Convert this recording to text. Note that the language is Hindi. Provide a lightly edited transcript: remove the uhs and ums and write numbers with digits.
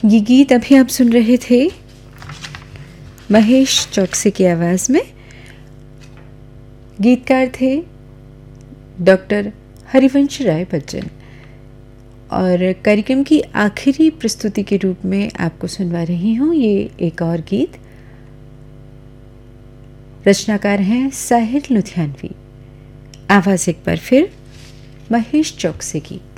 ये गीत अभी आप सुन रहे थे महेश चौकसी की आवाज़ में। गीतकार थे डॉक्टर हरिवंश राय बच्चन। और कार्यक्रम की आखिरी प्रस्तुति के रूप में आपको सुनवा रही हूँ ये एक और गीत। रचनाकार हैं साहिर लुधियानवी। आवाज़ एक बार फिर महेश चौकसी की।